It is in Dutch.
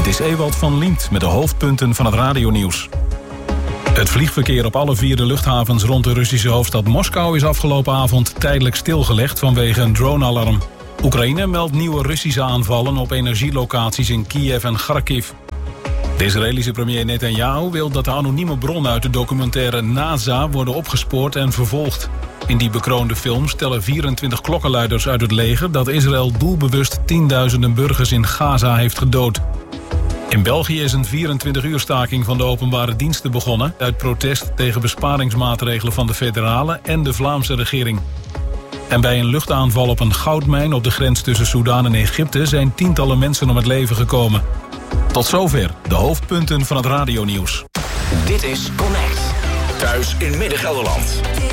Dit is Ewald van Liemt met de hoofdpunten van het radionieuws. Het vliegverkeer op alle 4 luchthavens rond de Russische hoofdstad Moskou is afgelopen avond tijdelijk stilgelegd vanwege een dronealarm. Oekraïne meldt nieuwe Russische aanvallen op energielocaties in Kiev en Kharkiv. De Israëlische premier Netanyahu wil dat de anonieme bronnen uit de documentaire NASA worden opgespoord en vervolgd. In die bekroonde film stellen 24 klokkenluiders uit het leger dat Israël doelbewust tienduizenden burgers in Gaza heeft gedood. In België is een 24-uur staking van de openbare diensten begonnen uit protest tegen besparingsmaatregelen van de federale en de Vlaamse regering. En bij een luchtaanval op een goudmijn op de grens tussen Soedan en Egypte zijn tientallen mensen om het leven gekomen. Tot zover de hoofdpunten van het radionieuws. Dit is Connect. Thuis in Midden-Gelderland.